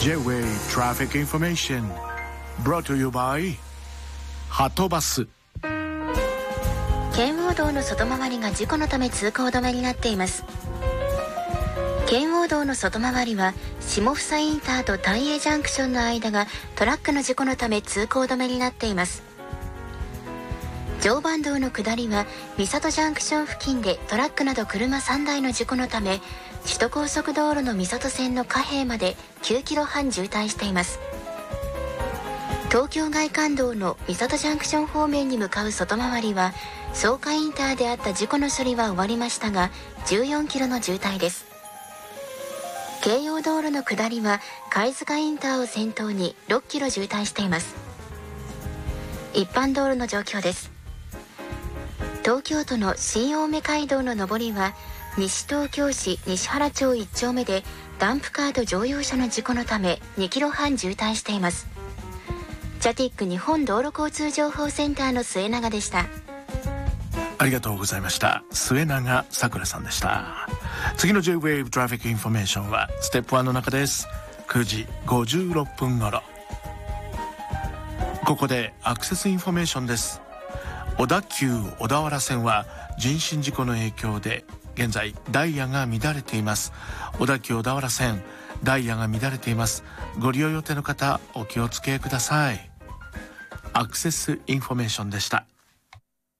J-Way Traffic Information brought to you by はとバス。 圏央道の外回りが事故のため通行止めになっています。圏央道の外回りは下総インターと大栄ジャンクションの間がトラックの事故のため通行止めになっています。常磐道の下りは三郷ジャンクション付近でトラックなど車3台の事故のため、首都高速道路の三郷線の加平まで9キロ半渋滞しています。東京外環道の三郷ジャンクション方面に向かう外回りは草加インターであった事故の処理は終わりましたが14キロの渋滞です。京葉道路の下りは貝塚インターを先頭に6キロ渋滞しています。一般道路の状況です。東京都の新青梅街道の上りは西東京市西原町1丁目でダンプカーと乗用車の事故のため2キロ半渋滞しています。ジャティック日本道路交通情報センターの末永でした。 ありがとうございました。末永さくらさんでした。次の J-Wave Traffic Information はステップ1の中です。9時56分頃。ここでアクセスインフォメーションです。小田急小田原線は人身事故の影響で現在ダイヤが乱れています。小田急小田原線ダイヤが乱れています。ご利用予定の方お気をつけください。アクセスインフォメーションでした。